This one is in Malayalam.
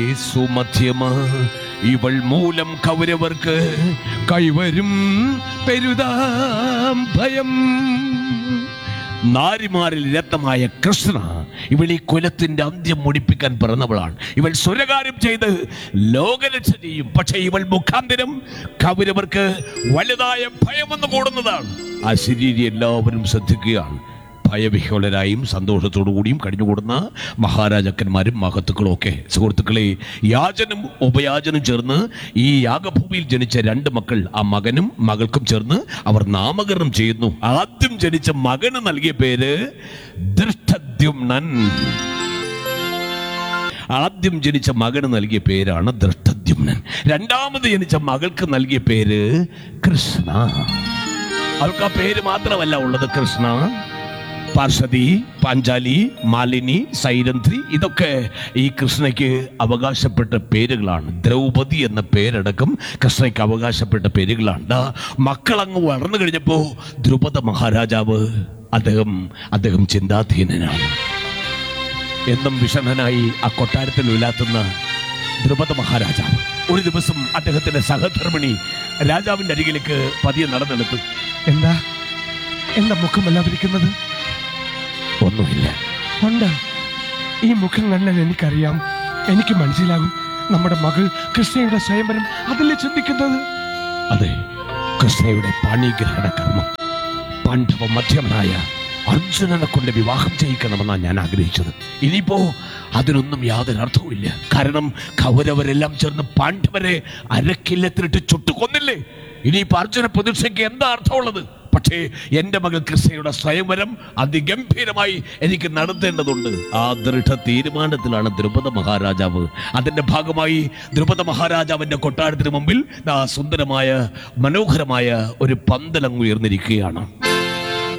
സുമധ്യമ ഇവൾ മൂലം കൗരവർക്ക് കൈവരും പെരുതാം ഭയം. നാരിമാരിൽ രത്നമായ കൃഷ്ണ, ഇവൾ ഈ കുലത്തിന്റെ അന്ത്യം മുടിപ്പിക്കാൻ പിറന്നവളാണ്. ഇവൾ സ്വരകാര്യം ചെയ്ത് ലോകരക്ഷ ചെയ്യും. പക്ഷെ ഇവൾ മുഖാന്തരം കൗരവർക്ക് വലുതായ ഭയമെന്ന് കൂടുന്നതാണ്. ആ ശരീരം എല്ലാവരും ശ്രദ്ധിക്കുകയാണ്. ഭയവിഹ്വലരായും സന്തോഷത്തോടു കൂടിയും കഴിഞ്ഞുകൂടുന്ന മഹാരാജാക്കന്മാരും മഹത്തുക്കളും ഒക്കെ. സുഹൃത്തുക്കളെ, യാചനും ഉപയാചനും ചേർന്ന് ഈ യാഗഭൂമിയിൽ ജനിച്ച 2 മക്കൾ, ആ മകനും മകൾക്കും ചേർന്ന് അവർ നാമകരണം ചെയ്യുന്നു. ആദ്യം ജനിച്ച മകന് നൽകിയ പേര് ദൃഷ്ടദ്യുമ്നൻ. ആദ്യം ജനിച്ച മകന് നൽകിയ പേരാണ് ദൃഷ്ടദ്യുമ്നൻ. രണ്ടാമത് ജനിച്ച മകൾക്ക് നൽകിയ പേര് കൃഷ്ണ. അവൾക്ക് ആ പേര് മാത്രമല്ല ഉള്ളത്, കൃഷ്ണ, പാർഷദി, പാഞ്ചാലി, മാലിനി, സൈരന്ധ്രി, ഇതൊക്കെ ഈ കൃഷ്ണയ്ക്ക് അവകാശപ്പെട്ട പേരുകളാണ്. ദ്രൗപദി എന്ന പേരടക്കം കൃഷ്ണയ്ക്ക് അവകാശപ്പെട്ട പേരുകളാണ്. മക്കളങ്ങ് വളർന്നു കഴിഞ്ഞപ്പോൾ ദ്രുപദ മഹാരാജാവ് അദ്ദേഹം ചിന്താധീനനാണ്. എന്നും വിഷണ്ണനായി ആ കൊട്ടാരത്തിൽ ഉലാത്തുന്ന ദ്രുപദ മഹാരാജാവ് ഒരു ദിവസം അദ്ദേഹത്തിന്റെ സഹധർമ്മിണി രാജാവിന്റെ അരികിലേക്ക് പതിയെ നടന്നെടുത്തു. എന്താ മുഖമെല്ലാം ഇരിക്കുന്നത്? ഒന്നുമില്ല. ഉണ്ട്, ഈ മുഖം കണ്ടാൽ എനിക്കറിയാം, എനിക്ക് മനസ്സിലാകും. നമ്മുടെ മകൾ കൃഷ്ണയുടെ സ്വയംവരം അതല്ലേ ചിന്തിക്കുന്നത്? അതെ, കൃഷ്ണയുടെ പാണിഗ്രഹണ കർമ്മം പാണ്ഡവ മധ്യമനായ അർജുനനെ കൊണ്ട് വിവാഹം ചെയ്യിക്കണമെന്നാണ് ഞാൻ ആഗ്രഹിച്ചത്. ഇനിയിപ്പോ അതിനൊന്നും യാതൊരു അർത്ഥവുമില്ല. കാരണം കൗരവരെല്ലാം ചേർന്ന് പാണ്ഡവരെ അരക്കില്ലത്തിലിട്ട് ചുട്ടുകൊന്നില്ലേ. ഇനിയിപ്പോ അർജുന പ്രതീക്ഷയ്ക്ക് എന്താ അർത്ഥമുള്ളത്? പക്ഷേ എൻ്റെ മകൾ കൃഷ്ണയുടെ സ്വയംവരം അതിഗംഭീരമായി എനിക്ക് നടത്തേണ്ടതുണ്ട്. ആ ദൃഢ തീരുമാനത്തിലാണ് ദ്രുപദ മഹാരാജാവ്. അതിൻ്റെ ഭാഗമായി ദ്രുപദ മഹാരാജാവിൻ്റെ കൊട്ടാരത്തിന് മുമ്പിൽ സുന്ദരമായ മനോഹരമായ ഒരു പന്തലങ്ങ് ഉയർന്നിരിക്കുകയാണ്.